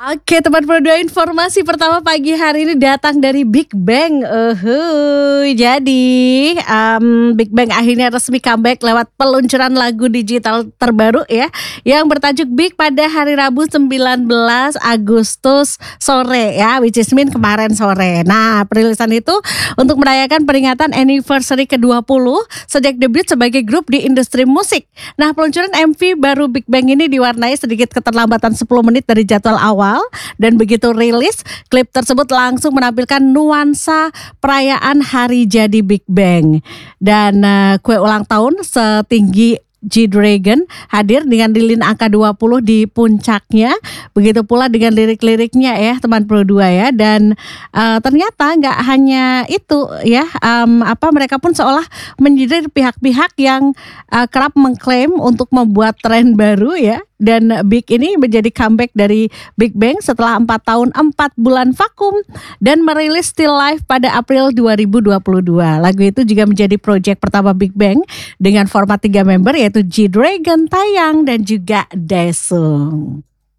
Oke, teman berdua, informasi pertama pagi hari ini datang dari Big Bang. Jadi Big Bang akhirnya resmi comeback lewat peluncuran lagu digital terbaru ya, yang bertajuk Big pada hari Rabu 19 Agustus sore ya, which is mean kemarin sore. Nah, perilisan itu untuk merayakan peringatan anniversary ke-20 sejak debut sebagai grup di industri musik. Nah, peluncuran MV baru Big Bang ini diwarnai sedikit keterlambatan 10 menit dari jadwal awal. Dan begitu rilis, klip tersebut langsung menampilkan nuansa perayaan hari jadi Big Bang. Dan kue ulang tahun setinggi G-Dragon hadir dengan lilin angka 20 di puncaknya. Begitu pula dengan lirik-liriknya ya teman Pro 2 ya. Dan ternyata nggak hanya itu ya, mereka pun seolah menyindir pihak-pihak yang kerap mengklaim untuk membuat tren baru ya. Dan Big ini menjadi comeback dari Big Bang setelah 4 tahun 4 bulan vakum dan merilis Still Life pada April 2022. Lagu itu juga menjadi proyek pertama Big Bang dengan format 3 member yaitu G-Dragon, Taeyang dan juga Daesung.